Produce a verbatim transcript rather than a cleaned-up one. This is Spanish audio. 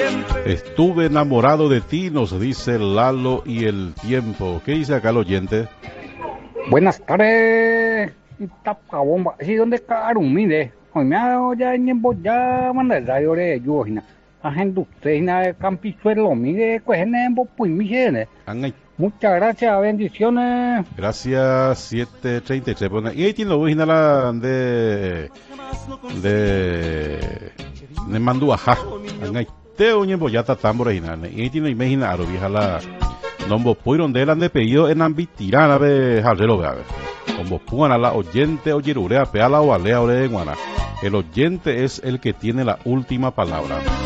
Estuve enamorado de ti, nos dice Lalo y el tiempo. ¿Qué dice acá el oyente? Buenas tardes. Tapabomba. ¿Sí dónde carum mire? Hoy me ha ya en ya manda radio de Yuhina. A gente usted na campizuelo mire pues en pues mire. Muchas gracias, bendiciones. Gracias, siete treinta y tres. Y ahí tiene la original de de de Manduaja. Te oye boyata tambor original. Y ahí tiene imaginar vieja la nombo puiron de la de pedido en ambitirana de jarrelo ver. Como pongan a la oyente oyerurea peala o alea ore de guana. El oyente es el que tiene la última palabra.